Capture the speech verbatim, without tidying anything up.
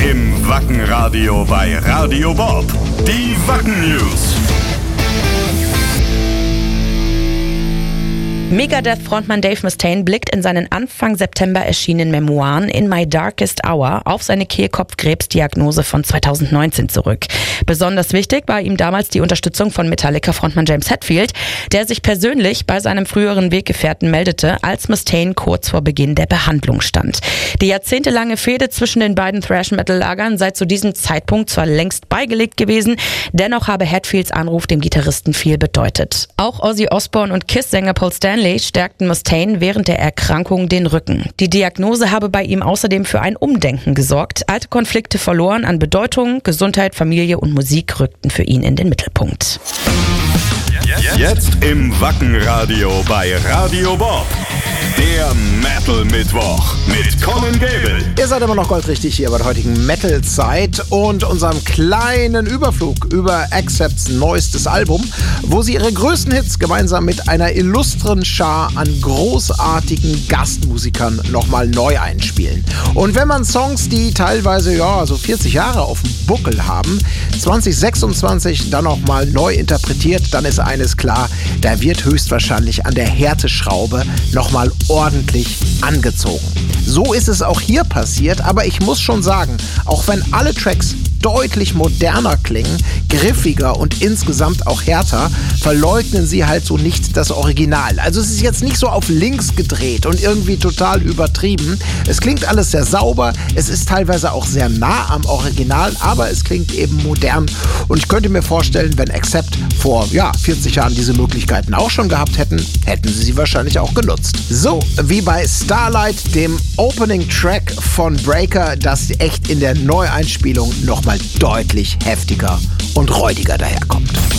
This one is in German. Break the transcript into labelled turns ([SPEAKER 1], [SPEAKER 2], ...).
[SPEAKER 1] im Wackenradio bei Radio Bob. Die Wacken News.
[SPEAKER 2] Megadeth-Frontmann Dave Mustaine blickt in seinen Anfang September erschienenen Memoiren In My Darkest Hour auf seine Kehlkopfkrebsdiagnose von zweitausendneunzehn zurück. Besonders wichtig war ihm damals die Unterstützung von Metallica-Frontmann James Hetfield, der sich persönlich bei seinem früheren Weggefährten meldete, als Mustaine kurz vor Beginn der Behandlung stand. Die jahrzehntelange Fehde zwischen den beiden Thrash-Metal-Lagern sei zu diesem Zeitpunkt zwar längst beigelegt gewesen, dennoch habe Hetfields Anruf dem Gitarristen viel bedeutet. Auch Ozzy Osbourne und Kiss-Sänger Paul Stanley stärkten Mustaine während der Erkrankung den Rücken. Die Diagnose habe bei ihm außerdem für ein Umdenken gesorgt. Alte Konflikte verloren an Bedeutung, Gesundheit, Familie und Musik rückten für ihn in den Mittelpunkt.
[SPEAKER 1] Jetzt im Wackenradio bei Radio Bob. Der Metal-Mittwoch mit Colin Gable.
[SPEAKER 3] Ihr seid immer noch goldrichtig hier bei der heutigen Metal-Zeit und unserem kleinen Überflug über Accepts neuestes Album, wo sie ihre größten Hits gemeinsam mit einer illustren Schar an großartigen Gastmusikern nochmal neu einspielen. Und wenn man Songs, die teilweise ja so vierzig Jahre auf dem Buckel haben, zwanzig sechsundzwanzig dann nochmal neu interpretiert, dann ist eines klar, da wird höchstwahrscheinlich an der Härteschraube nochmal ordentlich angezogen. So ist es auch hier passiert, aber ich muss schon sagen, auch wenn alle Tracks deutlich moderner klingen, griffiger und insgesamt auch härter, verleugnen sie halt so nicht das Original. Also es ist jetzt nicht so auf links gedreht und irgendwie total übertrieben. Es klingt alles sehr sauber, es ist teilweise auch sehr nah am Original, aber es klingt eben modern. Und ich könnte mir vorstellen, wenn Accept vor ja, vierzig Jahren diese Möglichkeiten auch schon gehabt hätten, hätten sie sie wahrscheinlich auch genutzt. So wie bei Starlight, dem Opening-Track von Breaker, das echt in der Neueinspielung nochmal deutlich heftiger und räudiger daherkommt.